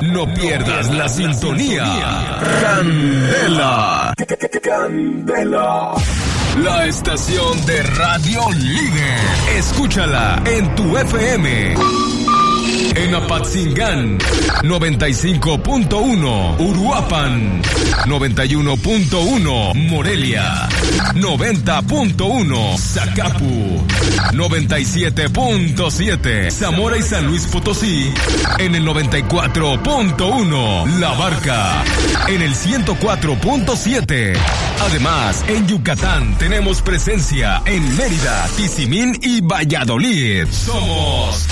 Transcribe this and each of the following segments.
No pierdas la sintonía. Candela. Candela. La estación de radio líder. Escúchala en tu FM. En Apatzingán, 95.1, Uruapan, 91.1, Morelia, 90.1, Zacapu, 97.7, Zamora y San Luis Potosí, en el 94.1, La Barca, en el 104.7. Además, en Yucatán tenemos presencia en Mérida, Tizimín y Valladolid. Somos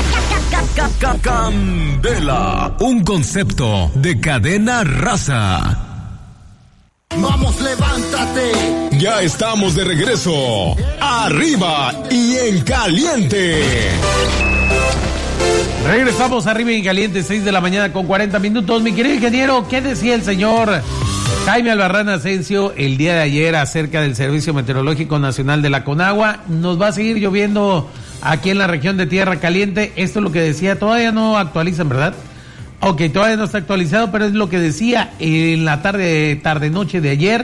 Candela, un concepto de cadena raza. Vamos, levántate. Ya estamos de regreso. Arriba y en caliente. Regresamos arriba y en caliente, 6 de la mañana con 40 minutos. Mi querido ingeniero, ¿qué decía el señor Jaime Albarrán Asensio el día de ayer acerca del Servicio Meteorológico Nacional de la Conagua? Nos va a seguir lloviendo aquí en la región de Tierra Caliente. Esto es lo que decía, todavía no actualizan, ¿verdad? Ok, todavía no está actualizado, pero es lo que decía en la tarde-noche de ayer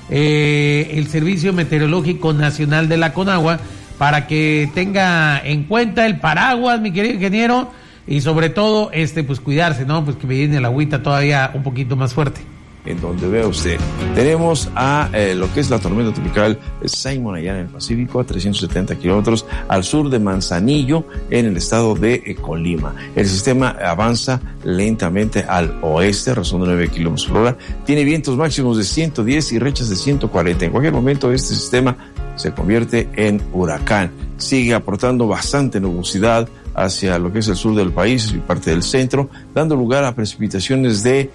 el Servicio Meteorológico Nacional de la Conagua, para que tenga en cuenta el paraguas, mi querido ingeniero, y sobre todo, pues cuidarse, ¿no? Pues que me viene la agüita todavía un poquito más fuerte. En donde vea usted, tenemos a lo que es la tormenta tropical Simon allá en el Pacífico, a 370 kilómetros al sur de Manzanillo, en el estado de Colima. El sistema avanza lentamente al oeste, a razón de 9 kilómetros por hora. Tiene vientos máximos de 110 y rachas de 140. En cualquier momento este sistema se convierte en huracán. Sigue aportando bastante nubosidad hacia lo que es el sur del país y parte del centro, dando lugar a precipitaciones de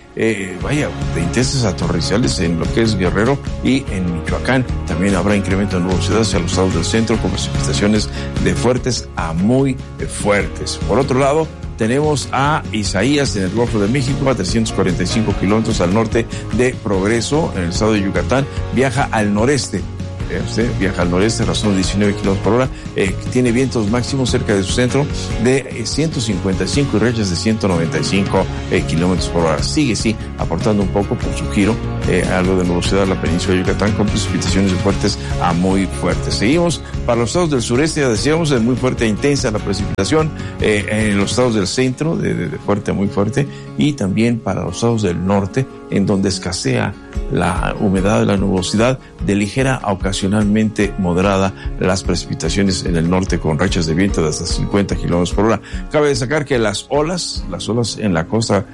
intensas a torrenciales en lo que es Guerrero y en Michoacán. También habrá incremento de nubosidad hacia los estados del centro, con precipitaciones de fuertes a muy fuertes. Por otro lado, tenemos a Isaías en el Golfo de México, a 345 kilómetros al norte de Progreso, en el estado de Yucatán. Viaja al noreste. Usted viaja al noreste, razón de 19 kilómetros por hora, tiene vientos máximos cerca de su centro de 155 y rachas de 195 kilómetros por hora. Sigue, aportando un poco por su giro, algo de nubosidad a la península de Yucatán, con precipitaciones de fuertes a muy fuertes. Seguimos para los estados del sureste, ya decíamos, de muy fuerte e intensa la precipitación, en los estados del centro, de fuerte a muy fuerte, y también para los estados del norte, en donde escasea la humedad, la nubosidad, de ligera a ocasionalmente moderada las precipitaciones en el norte, con rachas de viento de hasta 50 kilómetros por hora. Cabe destacar que las olas en la costa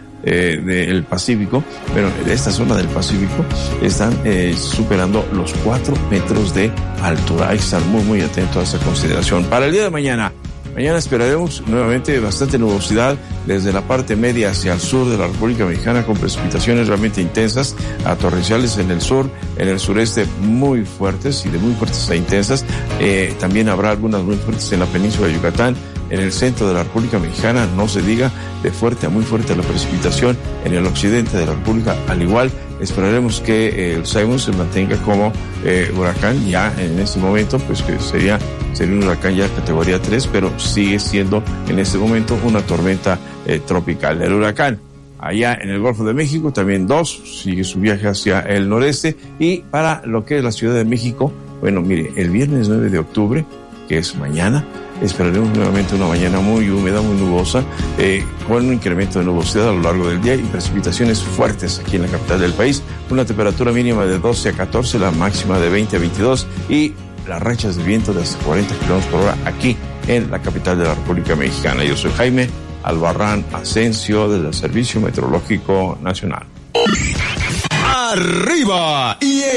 del Pacífico, de esta zona del Pacífico, están superando los 4 metros de altura. Hay que estar muy, muy atento a esa consideración. Para el día de mañana esperaremos nuevamente bastante nubosidad desde la parte media hacia el sur de la República Mexicana, con precipitaciones realmente intensas a torrenciales en el sur, en el sureste muy fuertes y de muy fuertes a intensas. También habrá algunas muy fuertes en la península de Yucatán. En el centro de la República Mexicana, no se diga, de fuerte a muy fuerte la precipitación. En el occidente de la República, al igual, esperaremos que el Simon se mantenga como huracán ya en este momento, pues que sería un huracán ya de categoría 3, pero sigue siendo en este momento una tormenta tropical. El huracán allá en el Golfo de México, también 2, sigue su viaje hacia el noreste. Y para lo que es la Ciudad de México, mire, el viernes 9 de octubre, que es mañana, esperaremos nuevamente una mañana muy húmeda, muy nubosa, con un incremento de nubosidad a lo largo del día y precipitaciones fuertes aquí en la capital del país. Una temperatura mínima de 12 a 14, la máxima de 20 a 22 y las rachas de viento de hasta 40 kilómetros por hora aquí en la capital de la República Mexicana. Yo soy Jaime Albarrán Asensio del Servicio Meteorológico Nacional. Arriba y